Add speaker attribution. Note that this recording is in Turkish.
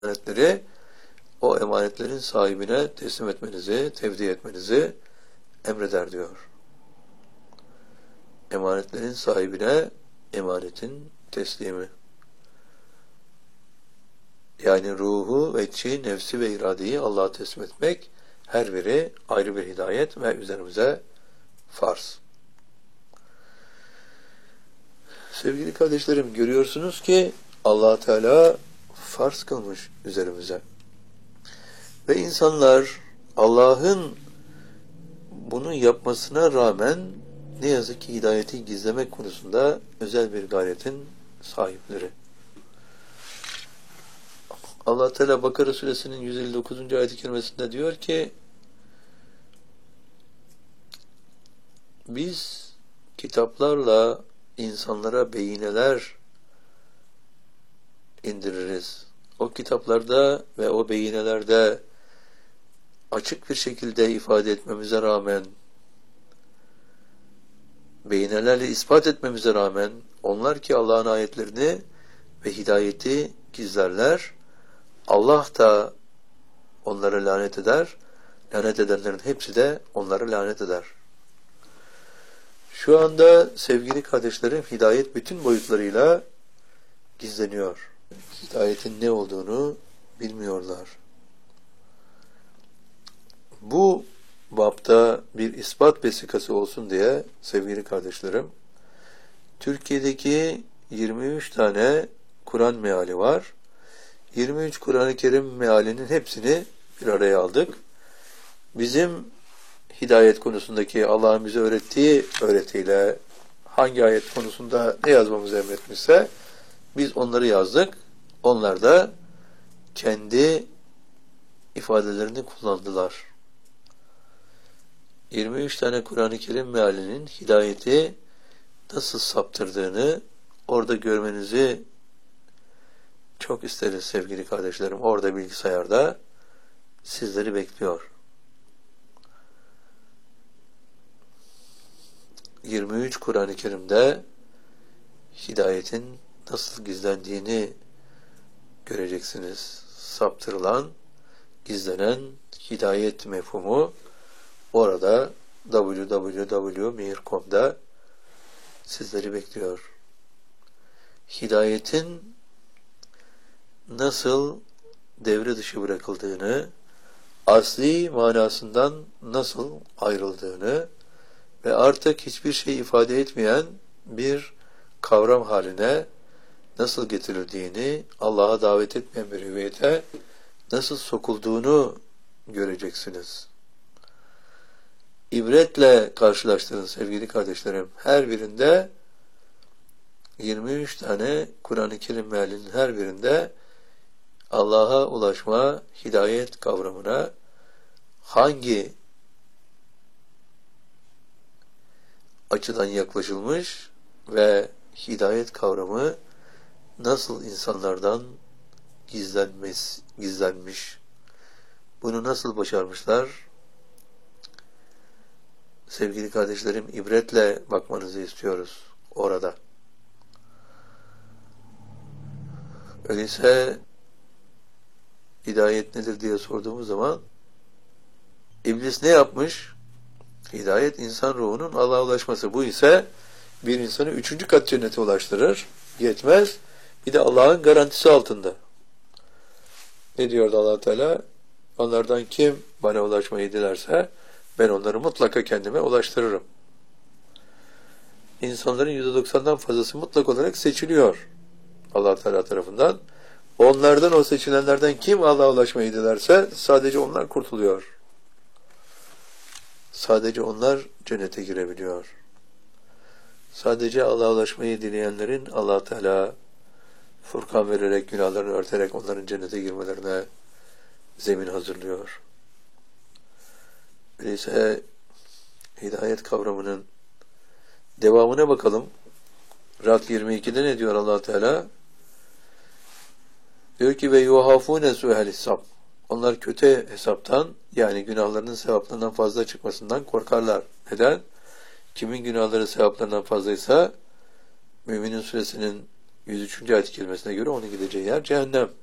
Speaker 1: emanetleri o emanetlerin sahibine teslim etmenizi, tevdi etmenizi emreder diyor. Emanetlerin sahibine emanetin teslimi. Yani ruhu, vecci, nefsi ve iradeyi Allah'a teslim etmek her biri ayrı bir hidayet ve üzerimize farz. Sevgili kardeşlerim, görüyorsunuz ki Allah Teala farz kılmış üzerimize. Ve insanlar Allah'ın bunu yapmasına rağmen ne yazık ki hidayeti gizlemek konusunda özel bir gayretin sahipleri. Allah Teala Bakara suresinin 159. ayet-i kerimesinde diyor ki, biz kitaplarla insanlara beyineler indiririz. O kitaplarda ve o beyinelerde açık bir şekilde ifade etmemize rağmen, beyinelerle ispat etmemize rağmen, onlar ki Allah'ın ayetlerini ve hidayeti gizlerler, Allah da onlara lanet eder, lanet edenlerin hepsi de onlara lanet eder. Şu anda sevgili kardeşlerim, hidayet bütün boyutlarıyla gizleniyor. Hidayetin ne olduğunu bilmiyorlar. Bu bapta bir ispat vesikası olsun diye sevgili kardeşlerim, Türkiye'deki 23 tane Kur'an meali var. 23 Kur'an-ı Kerim mealinin hepsini bir araya aldık. Bizim hidayet konusundaki Allah'ın bize öğrettiği öğretiyle hangi ayet konusunda ne yazmamızı emretmişse biz onları yazdık. Onlar da kendi ifadelerini kullandılar. 23 tane Kur'an-ı Kerim mealinin hidayeti nasıl saptırdığını orada görmenizi çok isteriz sevgili kardeşlerim. Orada bilgisayarda sizleri bekliyor. 23 Kur'an-ı Kerim'de hidayetin nasıl gizlendiğini göreceksiniz. Saptırılan, gizlenen hidayet mefhumu orada www.mihir.com'da sizleri bekliyor. Hidayetin nasıl devre dışı bırakıldığını, asli manasından nasıl ayrıldığını ve artık hiçbir şey ifade etmeyen bir kavram haline nasıl getirildiğini, Allah'a davet etmeyen bir hüviyete nasıl sokulduğunu göreceksiniz. İbretle karşılaştırın sevgili kardeşlerim. Her birinde 23 tane Kur'an-ı Kerim mealinin her birinde Allah'a ulaşma, hidayet kavramına hangi açıdan yaklaşılmış ve hidayet kavramı nasıl insanlardan gizlenmiş, bunu nasıl başarmışlar? Sevgili kardeşlerim, ibretle bakmanızı istiyoruz orada. Öyleyse hidayet nedir diye sorduğumuz zaman İblis ne yapmış? Hidayet insan ruhunun Allah'a ulaşması. Bu ise bir insanı 3. kat cennete ulaştırır. Yetmez. Bir de Allah'ın garantisi altında. Ne diyordu Allah Teala? Onlardan kim bana ulaşmayı dilerse ben onları mutlaka kendime ulaştırırım. İnsanların %90'dan fazlası mutlak olarak seçiliyor Allah Teala tarafından. Onlardan, o seçilenlerden kim Allah'a ulaşmayı dilerse sadece onlar kurtuluyor. Sadece onlar cennete girebiliyor. Sadece Allah'a ulaşmayı dileyenlerin Allah Teala Furkan vererek, günahlarını örterek onların cennete girmelerine zemin hazırlıyor. Öyleyse hidayet kavramının devamına bakalım. Rad 22'de ne diyor Allah Teala? Diyor ki ve yuhafune su'el hesab. Onlar kötü hesaptan, yani günahlarının sevaplarından fazla çıkmasından korkarlar. Neden? Kimin günahları sevaplarından fazlaysa Müminin suresinin 103. ayet kelimesine göre onun gideceği yer cehennem.